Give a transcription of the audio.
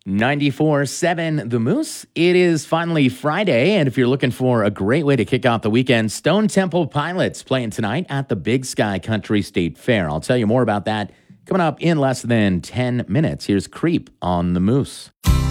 94.7 The Moose. It is finally Friday, and if you're looking for a great way to kick off the weekend, Stone Temple Pilots playing tonight at the Big Sky Country State Fair. I'll tell you more about that coming up in less than 10 minutes. Here's Creep on The Moose.